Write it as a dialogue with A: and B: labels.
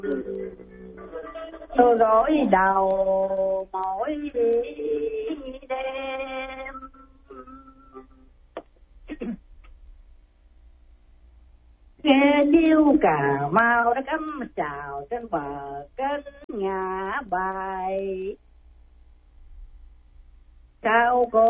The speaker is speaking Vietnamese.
A: tôi gối đầu mỗi đêm. Nghe liêu Cà Mau đã cắm trào trên bờ kênh Ngã Bài, sao cô